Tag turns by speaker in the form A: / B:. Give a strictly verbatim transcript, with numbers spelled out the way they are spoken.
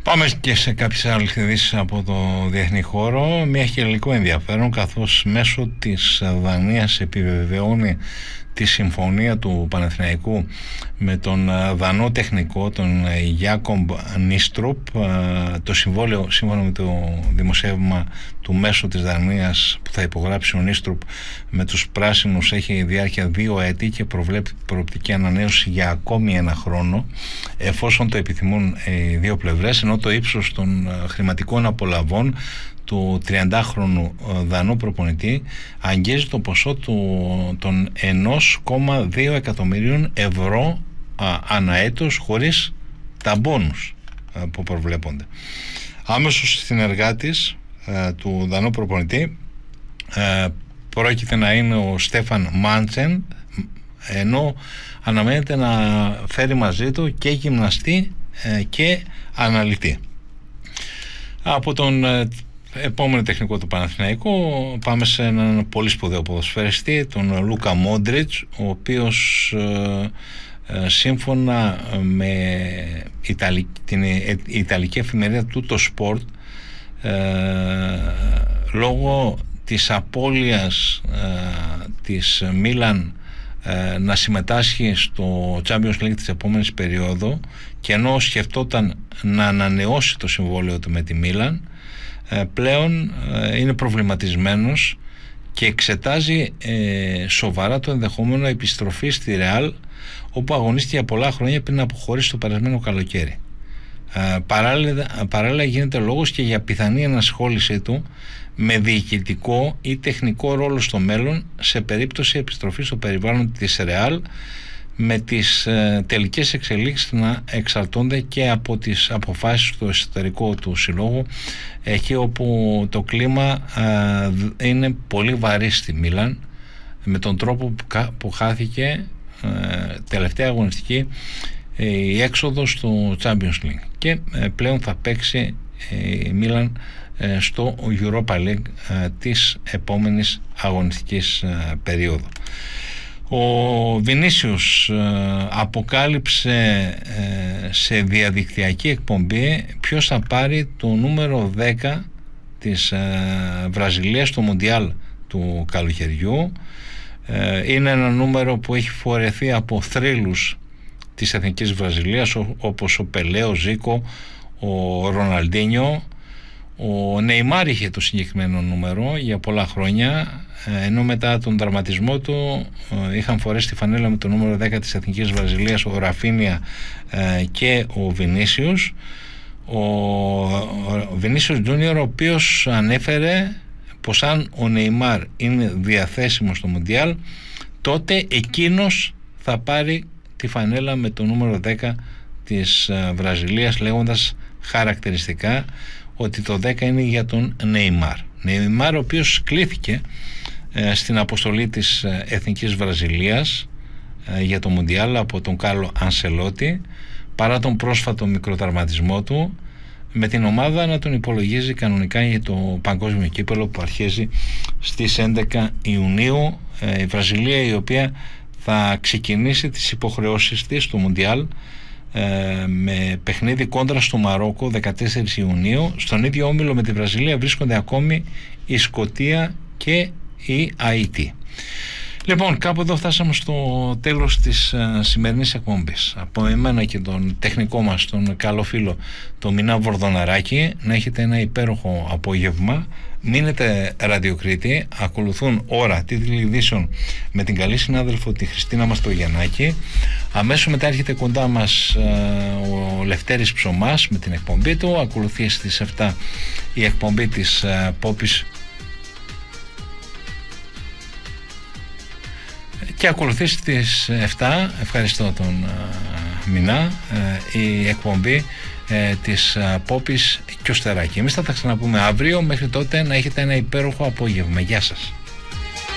A: Πάμε και σε κάποιες άλλες ειδήσεις από το διεθνή χώρο. Μια έχει ελληνικό ενδιαφέρον, καθώς μέσω της Δανίας επιβεβαιώνει τη συμφωνία του Παναθηναϊκού με τον δανό τεχνικό, τον Γιάκομπ Νίστροπ. Το συμβόλαιο, σύμφωνα με το δημοσίευμα του μέσου της Δανίας, που θα υπογράψει ο Νίστροπ με τους πράσινους, έχει διάρκεια δύο έτη και προβλέπει προοπτική ανανέωση για ακόμη ένα χρόνο, εφόσον το επιθυμούν οι δύο πλευρές, ενώ το ύψος των χρηματικών απολαβών του τριαντάχρονου δανού προπονητή αγγίζει το ποσό του, των ένα κόμμα δύο εκατομμυρίων ευρώ α, ανά έτος, χωρίς τα μπόνους α, που προβλέπονται. Άμεσος συνεργάτης α, του δανού προπονητή α, πρόκειται να είναι ο Στέφαν Μάντσεν, ενώ αναμένεται να φέρει μαζί του και γυμναστή α, και αναλυτή. Από τον επόμενο τεχνικό του Παναθηναϊκού πάμε σε έναν πολύ σπουδαίο ποδοσφαιριστή, τον Λούκα Μόντριτς, ο οποίος ε, ε, σύμφωνα με Ιταλική, την Ιταλική εφημερίδα του το Sport, ε, λόγω της απώλειας ε, της Μίλαν ε, να συμμετάσχει στο Champions League της επόμενης περίοδου, και ενώ σκεφτόταν να ανανεώσει το συμβόλαιο του με τη Μίλαν, πλέον είναι προβληματισμένος και εξετάζει ε, σοβαρά το ενδεχόμενο επιστροφή στη Ρεάλ, όπου αγωνίστηκε για πολλά χρόνια πριν να αποχωρήσει το περασμένο καλοκαίρι. Ε, παράλληλα, παράλληλα γίνεται λόγος και για πιθανή ενασχόλησή του με διοικητικό ή τεχνικό ρόλο στο μέλλον, σε περίπτωση επιστροφής στο περιβάλλον της Ρεάλ, με τις ε, τελικές εξελίξεις να εξαρτώνται και από τις αποφάσεις του εσωτερικού του συλλόγου, εκεί όπου το κλίμα ε, είναι πολύ βαρύ στη Μίλαν, με τον τρόπο που, που χάθηκε ε, τελευταία αγωνιστική ε, η έξοδος του Champions League, και ε, πλέον θα παίξει ε, η Μίλαν ε, στο Europa League ε, της επόμενης αγωνιστικής ε, περίοδου. Ο Βινίσιος ε, αποκάλυψε ε, σε διαδικτυακή εκπομπή ποιος θα πάρει το νούμερο δέκα της ε, Βραζιλίας στο Μουντιάλ του καλοκαιριού. Ε, είναι ένα νούμερο που έχει φορεθεί από θρύλους της εθνικής Βραζιλίας, ό, όπως ο Πελέ, ο Ζίκο, ο Ροναλντίνιο. Ο Νεϊμάρ είχε το συγκεκριμένο νούμερο για πολλά χρόνια, ενώ μετά τον τραυματισμό του είχαν φορέσει τη φανέλα με το νούμερο δέκα της εθνικής Βραζιλίας ο Ραφίνια και ο Βινίσιος. Ο Βινίσιος Τζούνιορ, ο οποίος ανέφερε πως αν ο Νεϊμάρ είναι διαθέσιμος στο Μουντιάλ, τότε εκείνος θα πάρει τη φανέλα με το νούμερο δέκα της Βραζιλίας, λέγοντας χαρακτηριστικά ότι το δέκα είναι για τον Νεϊμάρ. Νεϊμάρ, ο οποίος κλήθηκε ε, στην αποστολή της ε, Εθνικής Βραζιλίας ε, για το Μουντιάλ από τον Κάρλο Ανσελότη, παρά τον πρόσφατο μικροτραυματισμό του, με την ομάδα να τον υπολογίζει κανονικά για το παγκόσμιο κύπελλο που αρχίζει στις έντεκα Ιουνίου. ε, η Βραζιλία, η οποία θα ξεκινήσει τις υποχρεώσεις της στο Μουντιάλ Ε, με παιχνίδι κόντρα στο Μαρόκο δεκατέσσερις Ιουνίου. Στον ίδιο όμιλο με τη Βραζιλία βρίσκονται ακόμη η Σκωτία και η Αϊτή. Λοιπόν, κάπου εδώ φτάσαμε στο τέλος της uh, σημερινής εκπομπής. Από εμένα και τον τεχνικό μας, τον καλό φίλο, τον Μινά Βορδοναράκη, να έχετε ένα υπέροχο απόγευμα. Μείνετε ραδιοκριτή. Ακολουθούν ώρα τίτλοι ειδήσεων με την καλή συνάδελφο τη Χριστίνα Μαστογιαννάκη. Αμέσως μετά έρχεται κοντά μας uh, ο Λευτέρης Ψωμάς με την εκπομπή του. Ακολουθεί στις επτά η εκπομπή της uh, Πόπης, και ακολουθεί στις επτά, ευχαριστώ τον uh, Μινά, uh, η εκπομπή uh, της uh, Πόπης και ο Στεράκη. Εμείς θα τα ξαναπούμε αύριο. Μέχρι τότε να έχετε ένα υπέροχο απόγευμα. Γεια σας.